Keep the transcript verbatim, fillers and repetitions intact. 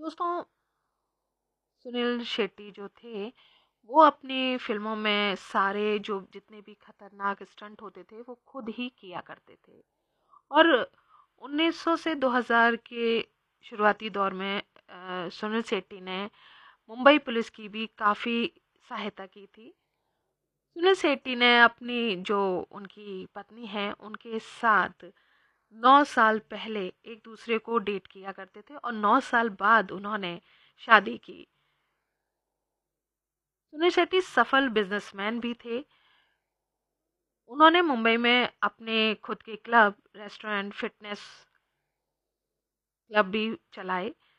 दोस्तों, सुनील शेट्टी जो थे वो अपनी फिल्मों में सारे जो जितने भी खतरनाक स्टंट होते थे वो खुद ही किया करते थे। और उन्नीस सौ से दो हज़ार के शुरुआती दौर में अ, सुनील शेट्टी ने मुंबई पुलिस की भी काफ़ी सहायता की थी। सुनील शेट्टी ने अपनी जो उनकी पत्नी है उनके साथ नौ साल पहले एक दूसरे को डेट किया करते थे और नौ साल बाद उन्होंने शादी की। सुनील शेट्टी सफल बिजनेसमैन भी थे। उन्होंने मुंबई में अपने खुद के क्लब, रेस्टोरेंट, फिटनेस क्लब भी चलाए।